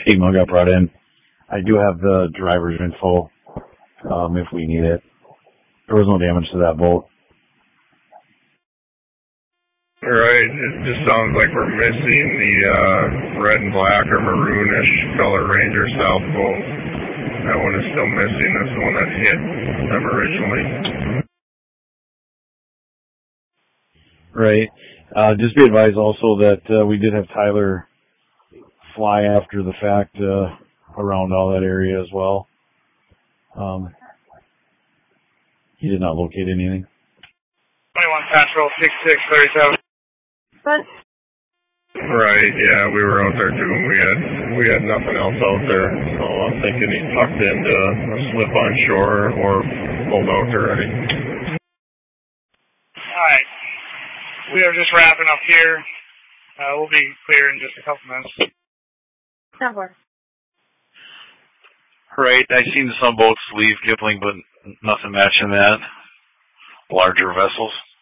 Sigma got brought in. I do have the driver's info if we need it. There was no damage to that boat. Right, it just sounds like we're missing the red and black or maroonish color Ranger South boat. That one is still missing. That's the one that hit them originally. Right. Just be advised also that we did have Tyler fly after the fact around all that area as well. He did not locate anything. 21 Patrol 6637. Right, yeah, we were out there too. We had nothing else out there. So I'm thinking he tucked into a slip on shore or pulled out already. Alright. We are just wrapping up here. We'll be clear in just a couple minutes. Right, I seen some boats leave Kipling, but nothing matching that. Larger vessels.